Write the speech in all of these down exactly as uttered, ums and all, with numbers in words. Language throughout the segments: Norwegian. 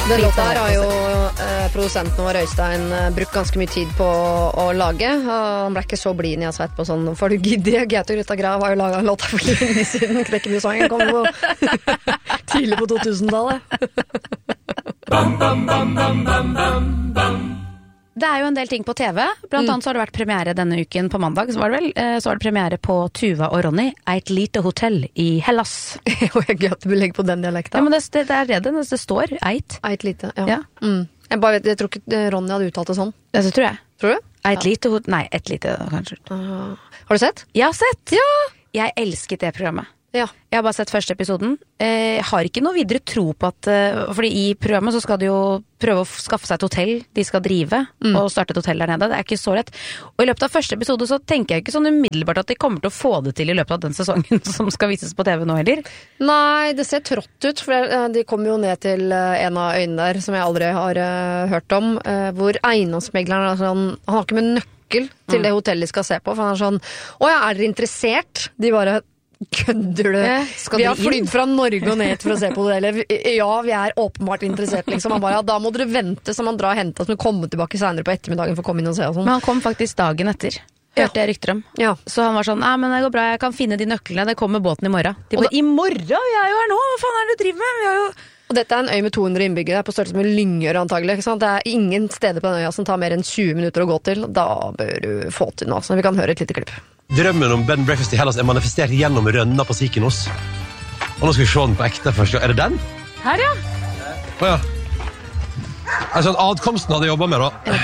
Den låta her har jo eh, produsenten vår Øystein eh, brukt ganske mye tid på å, å lage, og han ble ikke så blid når jeg svett på sånn, for du gidder, Gaute Grutta Grav har jo laget en låt for lenge siden, Knekkebrudsangen kom jo tidlig på to-tusen-tallet. Bam, bam, bam, bam, bam, bam, bam. Det er jo en del ting på T V. Blant mm. annet så har det vært premiere denne uken på mandag, så var det vel, så var det premiere på Tuva og Ronny, Eit lite hotell i Hellas. Og jeg gøy at du vil legge på den dialekten. Ja, men det, det, det er det det, det står, Eit. Eit lite, ja. ja. Mm. Jeg, bare vet, jeg tror ikke Ronny hadde uttalt det sånn. Ja, så tror jeg. Tror du? Eit ja. lite hotell, nei, et lite, kanskje. Uh, har du sett? Jeg har sett! Ja! Jeg elsket det programmet. Ja. Jeg har bare sett første episoden. Jeg eh, har ikke noe videre tro på at uh, fordi i programmet så skal de jo prøve å skaffe seg et hotell de skal drive, mm. og starte et hotell der nede. Det er ikke så lett. Og i løpet av første episode så tenker jeg ikke sånn umiddelbart at de kommer til å få det til i løpet av den sesongen som skal vises på T V nå heller. Nei, det ser trått ut, for de kommer jo ned til en av øynene der som jeg aldri har uh, hørt om, uh, hvor eiendomsmegleren er sånn, han har ikke med nøkkel til mm. det hotellet de skal se på, for han er sånn, å ja, er dere interessert? De bare kødder du? Vi har flydd fra Norge og ned for å se på det, eller ja, vi er åpenbart interessert, liksom. Han bare, ja, da må dere vente, så man drar og henter, så man kommer tilbake senere på ettermiddagen for å komme inn og se og sånn. Men han kom faktisk dagen etter, hørte jeg rykter om. Ja. Så han var sånn, nei, men det går bra, jeg kan finne de nøklene, det kommer båten i morgen. De bare, da, i morgen? Jeg er jo her nå, hva faen er det du driver med? Vi har jo... Og dette er en øy med to hundre innbyggere, på størrelse med Lyngør antagelig, ikke sant? Det er ingen steder på den øya som tar mer enn tjue minutter å gå til. Da bør du få til noe, så vi kan høre et lite klipp. Drømmen om bed and breakfast i Hellas er manifestert gjennom rønna på Sikenos. Og nå skal vi se den på ekte først. Er det den? Her, ja. Åja. Er det sånn adkomsten hadde jobbet med, da?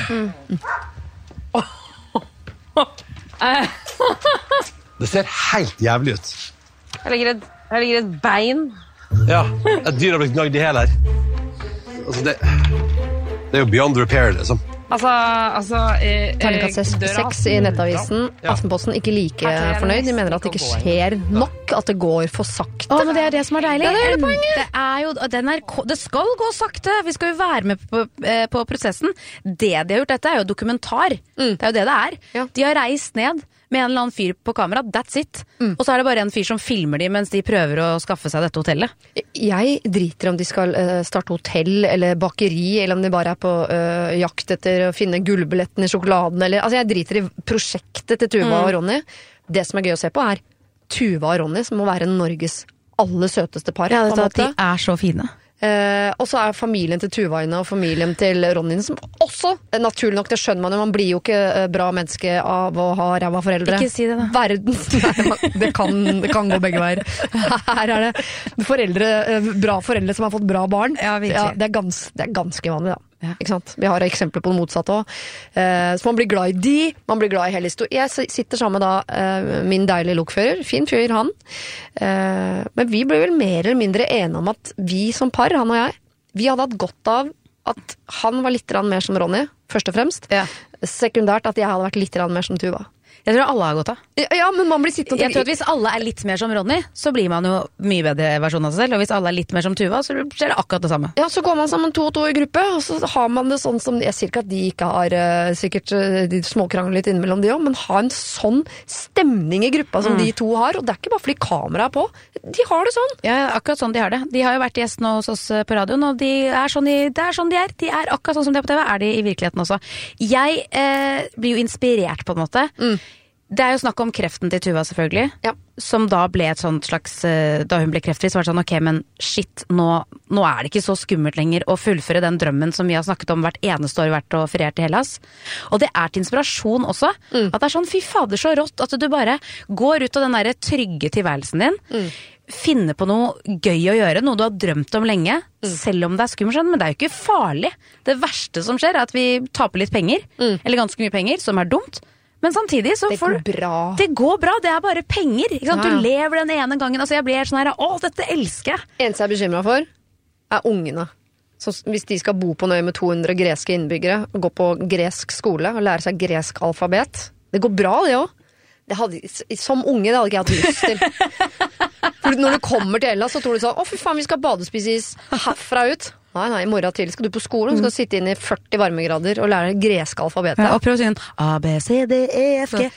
Det ser helt jævlig ut. Her ligger et, her ligger et bein. Ja, et dyr har blitt gnagd i hel her. Altså, det, det er jo beyond repair, liksom. Altså, altså eh, Terningkast seks i Nettavisen. Ja. Aftenposten ikke like fornøyd. De mener at det ikke skjer nok, at det går for sakte. Å, men det er det som er deilig. Ja, det er det poenget. Det er jo, den er, det skal gå sakte. Vi skal jo være med på, på prosessen. Det de har gjort, dette er jo dokumentar. Mm. Det er jo det det er. Ja. De har reist ned med en eller annen fyr på kamera, that's it. Mm. Og så er det bare en fyr som filmer de mens de prøver å skaffe seg dette hotellet. Jeg driter om de skal uh, starte hotell eller bakeri, eller om de bare er på uh, jakt etter å finne gullbilletten i sjokoladen, eller, altså jeg driter i prosjektet til Tuva mm. og Ronny. Det som er gøy å se på er Tuva og Ronny, som må være Norges aller søteste par. Ja, det de er så fine. Uh, og så er familien til Tuvaine og familien til Ronny som også, naturlig nok, det skjønner man jo, man blir jo ikke uh, bra menneske av å ha ræva foreldre. Ikke si det da. Verdens, nei, det, kan, det kan gå begge veier. Her er det foreldre, uh, bra foreldre som har fått bra barn. Ja, ja, det, er gans, det er ganske vanlig da. Ja. Ikke sant? Vi har eksempler på det motsatte også. Uh, så man blir glad i de, man blir glad i hele historien. Jeg sitter sammen med da uh, min deilige lokfører, fin fyr han. Uh, men vi ble vel mer eller mindre enige om at vi som par, han og jeg, vi hadde hatt godt av at han var litt mer som Ronny, først og fremst. Ja. Sekundært at jeg hadde vært litt mer som Tuva. Jeg tror alle har gått av. Ja, men man blir sittende... Jeg tror at hvis alle er litt mer som Ronny, så blir man jo mye bedre versjon av seg selv. Og hvis alle er litt mer som Tuva, så skjer det akkurat det samme. Ja, så går man sammen to og to i gruppe, og så har man det sånn som... Jeg sier ikke at de ikke har uh, sikkert uh, de småkrangler litt innimellom de også, men ha en sånn stemning i gruppa som mm. de to har, og det er ikke bare fordi kamera er på. De har det sånn. Ja, akkurat sånn de har det. De har jo vært gjest nå hos oss på radioen, og de er sånn de, det er sånn de er. De er akkurat sånn som de er på T V, er de i virkeligheten også. Jeg eh, blir jo inspirert på en måte. Mm. Det er jo snakk om kreften til Tuva selvfølgelig, ja. Som da ble et sånt slags, da hun ble kreftfri, så var det sånn, ok, men shit, nå, nå er det ikke så skummelt lenger å fullføre den drømmen som vi har snakket om hvert eneste år vært og feriert i Hellas. Og det er til inspirasjon også, mm. at det er sånn, fy fader så rått, at du bare går ut av den der trygge tilværelsen din, mm. finne på noe gøy å gjøre, noe du har drømt om lenge, mm. selv om det er skummelt, men det er jo ikke farlig. Det verste som skjer er at vi taper litt penger, mm. eller ganske mye penger, som er dumt. Men samtidig så det får går bra. Det går bra, det er bare penger. Ikke sant? Ja. Du lever den ene gangen. Altså jeg blir helt sånn her, å, dette elsker jeg. Eneste jeg er bekymret for, er ungene. Så hvis de skal bo på en øy med to hundre greske innbyggere, og gå på gresk skole, og lære seg gresk alfabet, det går bra det også. Det hadde, som unge, det hadde ikke jeg hatt lyst til. For når du kommer til Hellas, så tror du sånn, å fy faen, vi skal badespises herfra ut. Nei, nei, i morgen tidlig skal du på skolen, du skal sitte inn i førti varmegrader og lære greske alfabetet. Ja, og prøve å si en A, B, C, D, E, F, G.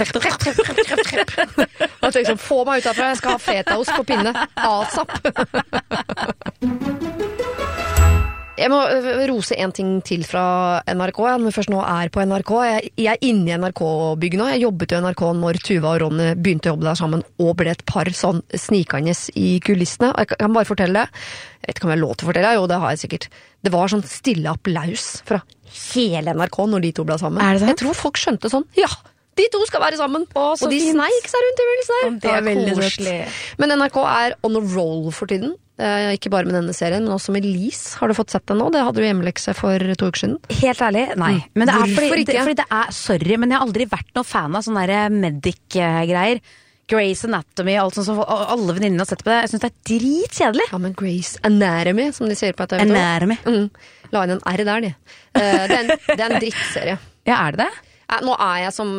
Og tenk sånn, få meg ut herfra, jeg skal ha fetaost på pinne. ASAP. Jeg må rose en ting til fra N R K, når vi først nå er på N R K. Jeg, jeg er inne i N R K-bygg nå. Jeg jobbet i N R K når Tuva og Ronny begynte å jobbe der sammen, og ble et par sånn snikende i kulissene. Jeg kan bare fortelle det. Jeg vet ikke om jeg har lov til å fortelle, jo det har jeg sikkert. Det var sånn stille applaus fra hele N R K når de to ble sammen. Er det sant? Jeg tror folk skjønte sånn, ja, de to skal være sammen. Å, og de fint. sneik seg rundt i begynnelsen der. Det er veldig koselig. Men N R K er on a roll for tiden. Eh, ikke bare med denne serien, men også med Lise. Har du fått sett den nå? Det hadde du hjemmelekse for to uker siden. Helt ærlig, nei. Men det er Hvorfor fordi, ikke? det, fordi det er, sorry, men jeg har aldri vært noen fan av sånne der medic-greier. Grey's Anatomy og alt sånt, så alle venninnene har sett på det. Jeg synes det er dritkjedelig. Ja, men Grey's Anatomy, som de sier på et øyeblikk. Anatomy. Mm. La inn en R der, de. Eh, det, er en, det er en drittserie. Ja, er det det? Eh, Nå er jeg som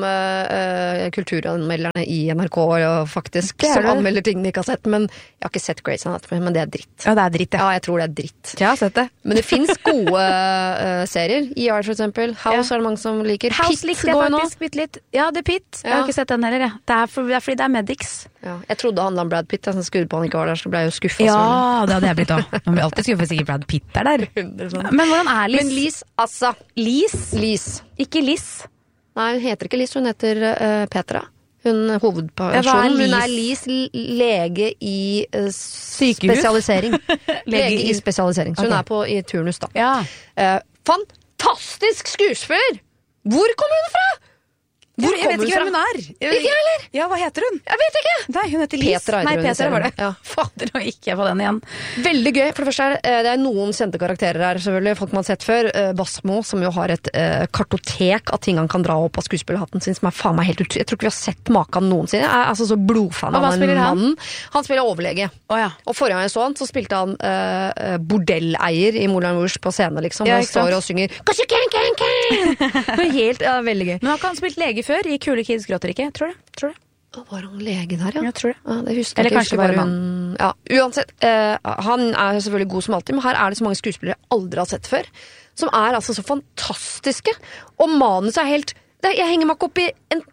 uh, kulturanmelderne i N R K og faktisk, Det er som det. anmelder ting de ikke har sett, men jeg har ikke sett Grey's Anatomy, men det er dritt. Ja, det er dritt, Ja, jeg tror det er dritt. Jeg har sett det. Men det finnes gode uh, serier. E R for eksempel. House Ja. er det mange som liker. House Pitt likte jeg går jo nå. faktisk bitte litt. Ja, det er Pitt. Jeg har Ja. ikke sett den heller, jeg. Det er, for, det er fordi det er medics. Ja, jeg trodde det handlet om Brad Pitt, jeg som skrudde på han ikke var der, så ble jeg jo skuffet. Ja, det hadde jeg blitt også. Man blir alltid skuffet hvis ikke Brad Pitt er der. selvfølgelig. Men hvordan er Liz? Men Lise, altså. Lise? Lise. Ikke Liz. Nei, hun heter ikke Lise, hun heter uh, Petra. Hun Ja, hva er hovedpersonen. Hun er Lise? Lise, l- lege i uh, Sykehus? spesialisering. Lege lege i- i spesialisering. Så hun Ok. er på, i turnus da. Ja. Uh, fantastisk skuespiller! Hvor kommer hun fra? Hvor Jeg vet kommer ikke hun hvem hun fra? er. Ikke jeg heller. Ja, hva heter hun? Jeg vet ikke. Nei, hun heter Liz. Petra heter Nei, hun i Petra var det. serien. Ja. Fader, nå gikk jeg på den igjen. Veldig gøy. For det første er det, det er noen kjente karakterer her, selvfølgelig. Folk man har sett før. Uh, Basmo, som jo har et uh, kartotek av ting han kan dra opp av skuespillerhatten sin, som er faen meg helt ut... Jeg tror ikke vi har sett maken noensinne. Jeg er altså så blodfan Og av hva den spiller han? mannen. Han spiller overlege. Å ja. Og forrige gang jeg så han, så spilte han uh, bordelleier i Moulin Rouge på scenen, liksom. Ja, Han ikke sant? står og synger «Kanskje kan, kan, kan!» Helt, ja, veldig gøy. Men har ikke han spilt lege før? I Kule Kids Gråter ikke? Tror det. Tror det. Å, var han lege der, ja? Jeg tror det. Ja, det husker Eller jeg ikke. kanskje Jeg husker bare hun... Ja, uansett, eh, han er jo selvfølgelig god som alltid, men her er det så mange skuespillere jeg aldri har sett før, som er altså så fantastiske. Og manuset er helt... Det, jeg henger meg ikke opp i en,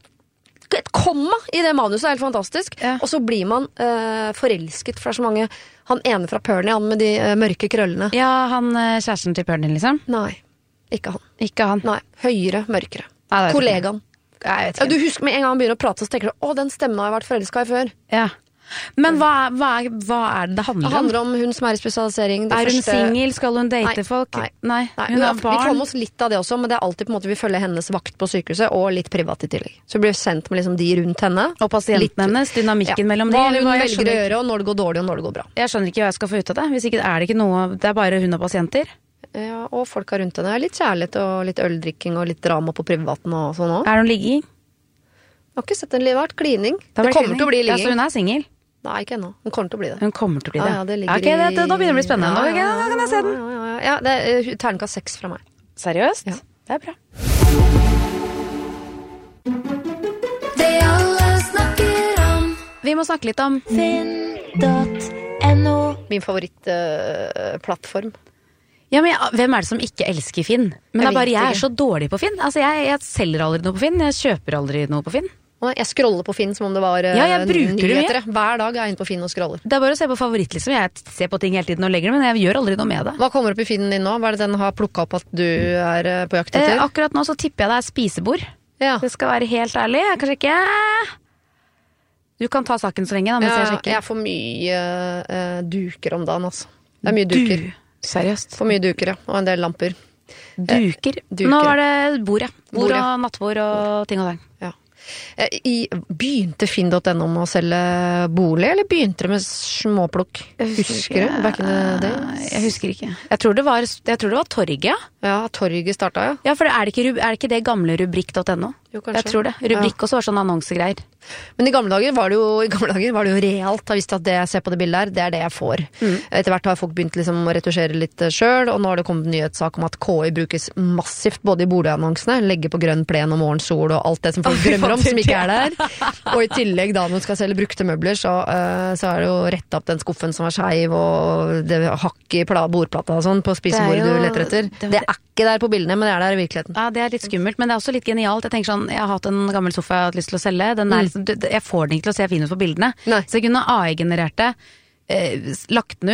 et komma i det manuset, er helt fantastisk. Ja. Og så blir man eh, forelsket, for det er så mange... Han ene fra Pernie, han med de eh, mørke krøllene. Ja, han eh, kjæresten til Pernie, liksom. Nei, ikke han. Ikke han. Nei, høyere, mørkere. Nei, det vet jeg Kollegaen. Jeg vet Ja, ikke. du husker med en gang han begynner å prate, så tenker du, å, den stemmen har jeg vært forelsket i før. Ja. Men hva, hva, er, hva er det det handler Det om? handler om hun som er i spesialisering. Det Er hun første- singel? Skal hun date Nei, folk? nei, Nei. Nei, Hun har vi får barn. med oss litt av det også, men det er alltid på en måte vi følger hennes vakt på sykehuset, og litt privat i tillegg. Så vi blir sendt med liksom de rundt henne. Og pasienten Litt- hennes, dynamikken mellom Hva de. hun eller hva? Jeg velger å skjønner ikke- gjøre, og når det går dårlig, og når det går bra. Jeg skjønner ikke hva jeg skal få ut av det. Hvis ikke er det ikke noe Det er bare hun og pasienter. Ja, og folka rundt henne. Litt kjærlighet og litt øldrikking og litt drama på privaten og sånn òg. Er hun ligging? Jeg har ikke sett en liv vært klining. Da Det blir kommer klining. til å bli Ja, så ligging. hun er singel? Nei, ikke ennå. Hun kommer til å bli det. Hun kommer til å bli det. Ja, ja, det ligger Ok, det, det, nå begynner det å bli spennende. Ja, Nå, ja, nå kan jeg se den. Ja, ja, ja. ja det er uh, terningkast seks fra meg. Seriøst? Ja. Det er bra. Det alle snakker om Vi må snakke litt om finn.no. Min favorittplattform. Ja, men jeg, Hvem er det som ikke elsker Finn? Men det Jeg er bare vet jeg er ikke. så dårlig på Finn. Altså, jeg, jeg selger aldri noe på Finn. Jeg kjøper aldri noe på Finn. Og jeg scroller på Finn som om det var uh, Ja, jeg bruker det mye. nyheter. Hver dag er jeg inne på Finn og scroller. Det er bare å se på favoritt, liksom. Jeg ser på ting hele tiden og legger det, men jeg gjør aldri noe med det. Hva kommer opp i Finnen din nå? Hva er det den har plukka opp at du er uh, på jakt Eh, etter? akkurat nå så tipper jeg det er spisebord. ja. Det skal være helt ærlig. Jeg Kanskje ikke Du kan ta saken så lenge, da, mens ja, jeg sjekker. jeg får mye uh, duker om dagen, altså. Det er mye duker. Du, seriøst. For mye duker, ja. Og en del lamper. Duker. duker. Nå var det bord, ja. Bord Bord, ja. og nattbord og ting og tang. Ja. Eh, I, begynte Finn punktum no med å selge bolig, eller begynte det med småplukk? Husker du? Back in the days? Jeg husker ikke. Jeg tror det var, jeg tror det var Torget, ja. Ja, Torget starta, ja. Ja, for er det ikke, rub- er det, ikke det gamle rubrikk punktum no? Jo, kanskje. Jeg tror det. Rubrikk også var sånn annonsegreier. Men i gamle dager var det jo, i gamle dager var det jo realt. Jeg visste at det jeg ser på det bildet her, det er det jeg får. Mm. Etter hvert har folk begynt liksom å retusjere litt sjøl, og nå har det kommet en nyhetssak om at K I brukes massivt både i boligannonsene, legge på grønn plen og morgensol og alt det som folk drømmer om, som ikke er der. Og i tillegg da når du skal selge brukte møbler, så, uh, så er det jo rett opp den skuffen som er skeiv, og det hakk i pla- bordplata og sånn på spisebordet Det er jo- du leter etter. det- Det er ikke der på bildene, men det er der i virkeligheten. Ja, det er litt skummelt, men det er også litt genialt. Jeg tenker sånn, jeg har hatt en gammel sofa jeg har hatt lyst til å selge. Den er liksom, du- jeg får den ikke til å se fin ut på bildene. Nei. Så jeg kunne A I-generert det, eh, lagt den ut,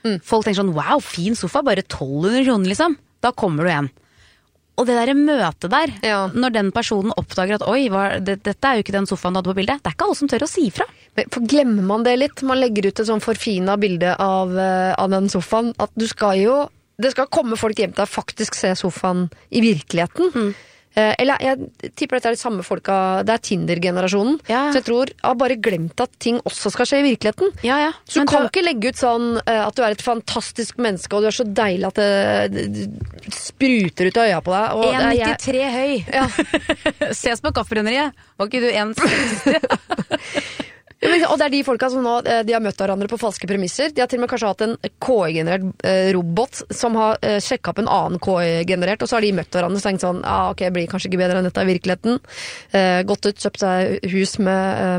Mm. Folk tenker sånn, wow, fin sofa, bare tolv hundre kroner liksom. Da kommer du igjen. Og det der møtet der, ja. Når den personen oppdager at oi, hva, det, dette er jo ikke den sofaen du hadde på bildet, det er ikke alle som tør å si fra. For glemmer man det litt? Man legger ut et sånn forfina bilde av, uh, av den sofaen, at du skal jo, det skal komme folk hjem til deg faktisk se sofaen i virkeligheten. Mm. Uh, eller jeg tipper dette er de samme folka, det er Tinder-generasjonen, ja. Så jeg tror jeg har bare glemt at ting også skal skje i virkeligheten. Ja, ja. Så du kan du... ikke legge ut sånn uh, at du er et fantastisk menneske, og du er så deilig at det, det spruter ut av øya på deg. en komma nittitre jeg... høy. Ja. Ses på kafferønneriet. Var ikke du en seksti? Og det er de folka som nå de har møtt hverandre på falske premisser. De har til og med kanskje hatt en K I-generert eh, robot som har eh, sjekket opp en annen K I-generert, og så har de møtt hverandre og tenkt sånn, ah, ok, det blir kanskje ikke bedre enn dette i virkeligheten. Eh, gått ut, kjøpt seg hus med eh,